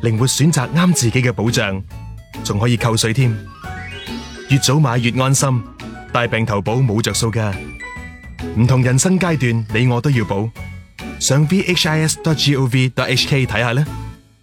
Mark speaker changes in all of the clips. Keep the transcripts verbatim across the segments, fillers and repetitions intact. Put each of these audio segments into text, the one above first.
Speaker 1: 靈活選擇啱自己嘅保障，仲可以扣稅添。越早買越安心，大病投保冇着數㗎。唔同人生階段，你我都要保。上 v h i s dot gov dot h k 睇下啦。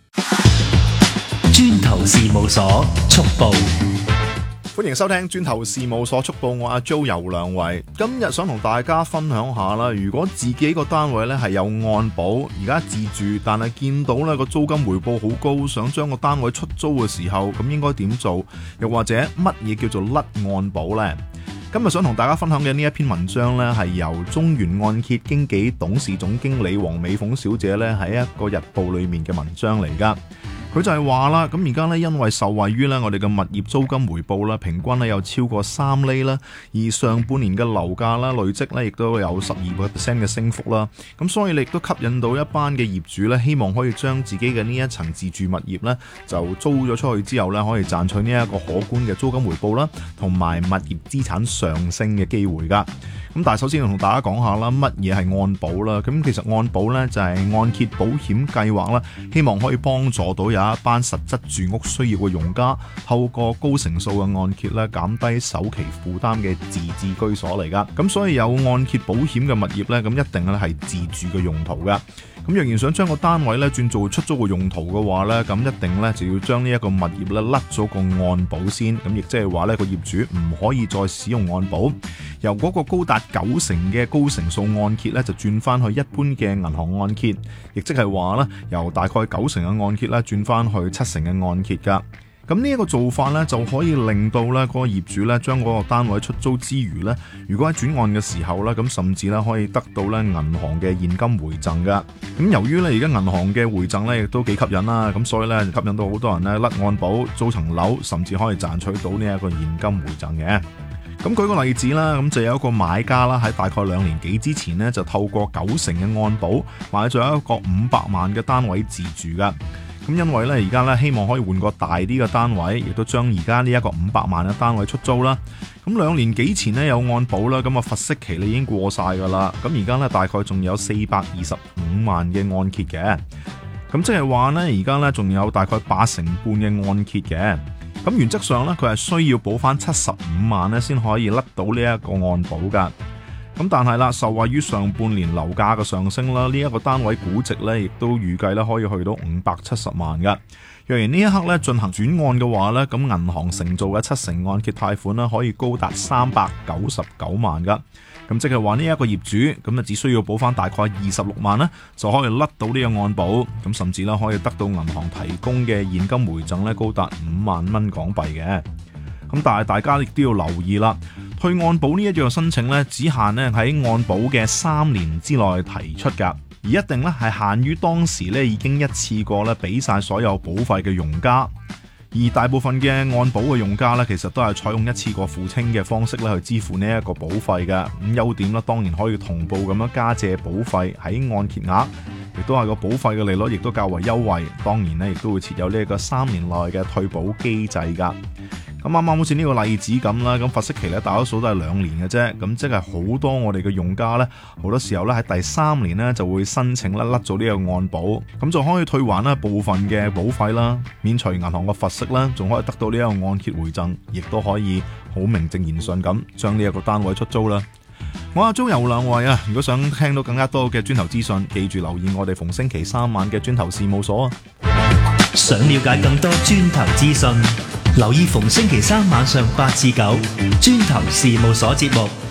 Speaker 2: 磚頭事務所速報。
Speaker 3: 歡迎收聽磚頭事務所速報，我阿 Jo 游良偉，今日想同大家分享下啦。如果自己個單位咧係有按保，而家自住，但係見到咧個租金回報好高，想將個單位出租嘅時候，咁應該點做？又或者乜嘢叫做甩按保呢？今日想同大家分享嘅呢一篇文章咧，係由中原按揭經紀董事總經理黃美鳳小姐咧喺一個日報裏面嘅文章嚟噶。佢就係話啦，咁而家咧因為受惠於咧我哋嘅物業租金回報啦，平均咧有超過三厘啦，而上半年嘅樓價啦累積咧亦都有十二個 percent 嘅升幅啦，咁所以你亦都吸引到一班嘅業主咧，希望可以將自己嘅呢一層自住物業咧就租咗出去之後咧，可以賺取呢一個可觀嘅租金回報啦，同埋物業資產上升嘅機會噶。咁但係首先要同大家講下啦，乜嘢係按保啦？咁其實按保咧就係按揭保險計劃啦，希望可以幫助到有一班實質住屋需要嘅用家，透過高成數嘅按揭咧，減低首期負擔嘅自置居所嚟噶。咁所以有按揭保險嘅物業咧，咁一定咧係自住嘅用途噶。咁若然想將個單位咧轉做出租嘅用途嘅話咧，咁一定咧就要將呢一個物業咧甩咗個按保先。咁亦即係話咧個業主唔可以再使用按保，由嗰個高達九成嘅高成數按揭咧就轉翻去一般嘅銀行按揭，亦即係話咧由大概九成嘅按揭咧轉翻去七成嘅按揭噶。咁呢一個做法咧就可以令到咧嗰個業主咧將嗰個單位出租之餘咧，如果喺轉按嘅時候咧，咁甚至咧可以得到咧銀行嘅現金回贈噶。咁由於咧而家銀行嘅回贈咧亦都幾吸引啦，咁所以咧吸引到好多人咧甩按保租層樓，甚至可以賺取到呢一個現金回贈嘅。咁舉個例子啦，咁就有一個買家啦，喺大概兩年幾之前呢，就透過九成嘅按保買咗一個五百萬嘅單位自住噶。咁因為咧而家咧希望可以換個大啲嘅單位，亦都將而家呢一個五百萬嘅單位出租啦。咁兩年幾前呢，有按保啦，咁啊罰息期咧已經過晒噶啦。咁而家咧大概仲有四百二十五萬嘅按揭嘅。咁即係話呢，而家咧仲有大概八成半嘅按揭嘅。咁原則上咧，佢係需要補翻七十五萬咧，先可以甩到呢一個按保噶。咁但係啦，受惠於上半年樓價嘅上升啦，呢、這、一個單位估值咧，亦都預計咧可以去到五百七十萬噶。若然呢一刻咧進行轉按嘅話咧，咁銀行承造嘅七成按揭貸款咧，可以高達三百九十九萬噶。咁即係話呢一個業主咁啊，只需要補翻大概二十六萬咧，就可以甩到呢個按保。咁甚至咧可以得到銀行提供嘅現金回贈咧，高達五萬蚊港幣嘅。咁但係大家亦都要留意啦，退按保呢一樣申請咧，只限咧喺按保嘅三年之內提出噶，而一定咧係限於當時咧已經一次過咧俾晒所有保費嘅用家。而大部分嘅按保嘅用家咧，其實都係採用一次過付清嘅方式咧去支付呢一個保費嘅。咁優點咧，當然可以同步咁樣加借保費喺按揭額，亦都係個保費嘅利率亦都較為優惠。當然咧，亦都會設有呢一個三年內嘅退保機制噶。咁啱啱好似呢個例子咁啦，咁罰息期咧大多數都係兩年嘅啫，咁即係好多我哋嘅用家咧，好多時候咧喺第三年咧就會申請咧甩咗呢個按保，咁就可以退還咧部分嘅保費啦，免除銀行嘅罰息啦，仲可以得到呢一個按揭回贈，亦都可以好名正言順咁將呢一個單位出租啦。我阿 Jo 游兩位啊，如果想聽到更加多嘅磚頭資訊，記住留意我哋逢星期三晚嘅磚頭事務所啊！
Speaker 2: 想了解更多磚頭資訊，留意逢星期三晚上八至九，磚頭事務所節目。